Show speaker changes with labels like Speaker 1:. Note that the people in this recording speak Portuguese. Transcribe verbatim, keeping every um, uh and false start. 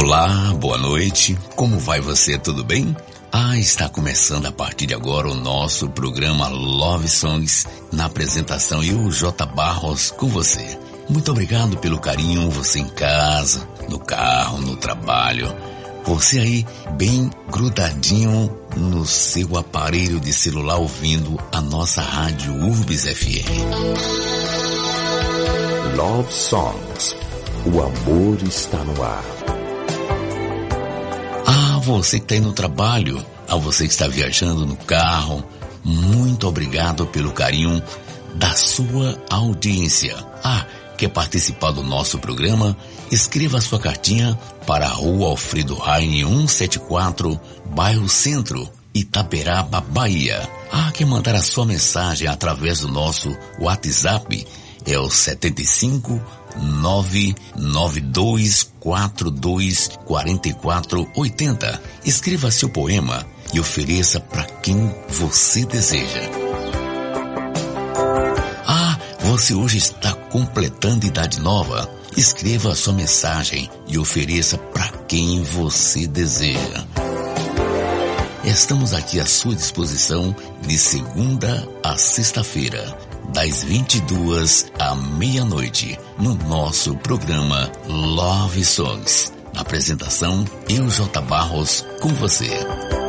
Speaker 1: Olá, boa noite, como vai você, tudo bem? Ah, está começando a partir de agora o nosso programa Love Songs, na apresentação eu, J. Barros, com você. Muito obrigado pelo carinho, você em casa, no carro, no trabalho, você aí bem grudadinho no seu aparelho de celular ouvindo a nossa rádio Urbis F M.
Speaker 2: Love Songs, o amor está no ar.
Speaker 1: Ah, você que está aí no trabalho, a você que está viajando no carro, muito obrigado pelo carinho da sua audiência. Ah, quer participar do nosso programa? Escreva a sua cartinha para a Rua Alfredo Raine cento e setenta e quatro, bairro Centro, Itaperaba, Bahia. Ah, quer mandar a sua mensagem através do nosso WhatsApp? É o setenta e cinco, nove nove dois quatro dois quatro quatro oito zero. Escreva seu poema e ofereça para quem você deseja. Ah, você hoje está completando idade nova? Escreva a sua mensagem e ofereça para quem você deseja. Estamos aqui à sua disposição de segunda a sexta-feira, das vinte e duas à meia-noite, no nosso programa Love Songs. Na apresentação, eu, J. Barros, com você.